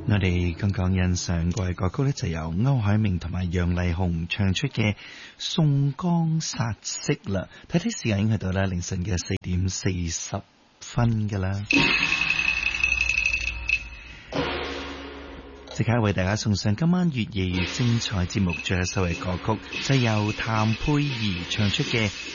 我哋剛剛欣賞過嘅歌曲呢，就由歐海明同埋楊麗紅唱出嘅《宋江殺色》啦。睇睇時間已經去到啦，凌晨嘅4:40噶啦。即刻為大家送上今晚越夜越精彩節目最後一首嘅歌曲，就由譚佩儀唱出嘅